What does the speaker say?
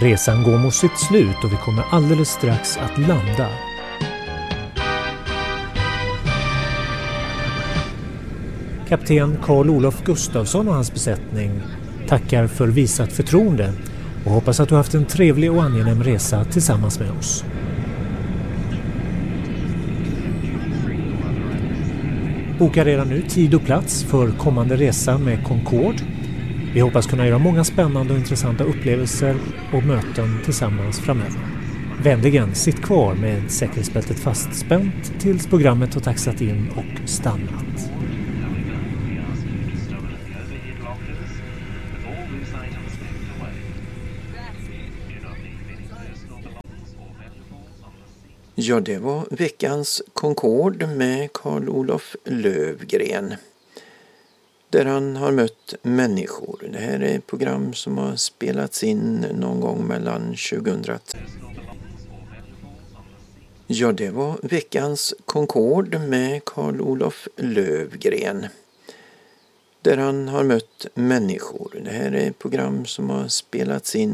Resan går mot sitt slut och vi kommer alldeles strax att landa. Kapten Carl-Olof Gustafsson och hans besättning tackar för visat förtroende och hoppas att du haft en trevlig och angenäm resa tillsammans med oss. Boka redan nu tid och plats för kommande resa med Concorde. Vi hoppas kunna göra många spännande och intressanta upplevelser och möten tillsammans framöver. Vänligen sitt kvar med säkerhetsbältet fastspänt tills programmet har taxat in och stannat. Ja, det var veckans Concorde med Carl-Olof Löfgren. Där han har mött människor. Det här är ett program som har spelats in någon gång mellan 2000. Ja, det var veckans Concorde med Carl-Olof Löfgren. Där han har mött människor. Det här är ett program som har spelats in